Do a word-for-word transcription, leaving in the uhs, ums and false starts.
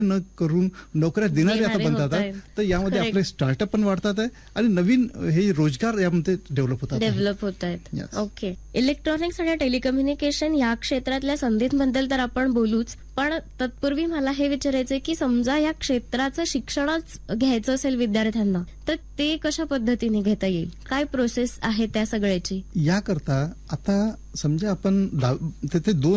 न करून नोकऱ्या देणारे आता बनतात आहेत. तर यामध्ये आपले स्टार्टअप पण वाढतात आहे आणि नवीन हे रोजगार यामध्ये डेव्हलप होतात डेव्हलप होत आहेत. ओके. इलेक्ट्रॉनिक्स आणि टेलिकम्युनिकेशन या क्षेत्रातल्या संधींबद्दल तर आपण बोलूच, पण तत्पूर्वी मला हे विचारायचंय की समजा या क्षेत्राचं शिक्षणच घ्यायचं असेल विद्यार्थ्यांना, तर ते कशा पद्धतीने घेता येईल? काय प्रोसेस आहे त्या सगळ्याची? याकरता आता समजा आपण तिथे दोन